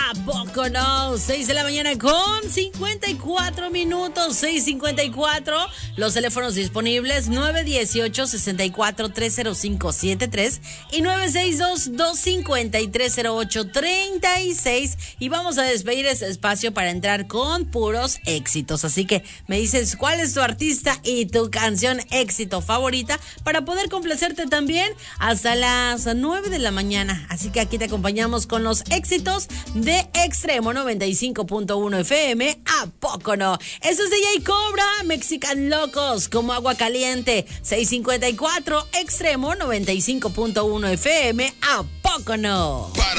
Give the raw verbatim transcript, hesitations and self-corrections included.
¿A poco no? seis de la mañana con cincuenta y cuatro minutos, seis cincuenta y cuatro. Los teléfonos disponibles nueve uno ocho, seis cuatro tres cero cinco siete tres y nueve seis dos, dos cinco tres cero ocho tres seis. Y vamos a despedir ese espacio para entrar con puros éxitos. Así que me dices cuál es tu artista y tu canción éxito favorita para poder complacerte también hasta las nueve de la mañana. Así que aquí te acompañamos con los éxitos de Extremo noventa y cinco punto uno F M. ¿A poco no? Eso es D J Cobra, Mexican Locos, como agua caliente. seis cincuenta y cuatro, Extremo noventa y cinco punto uno F M. ¿A poco no?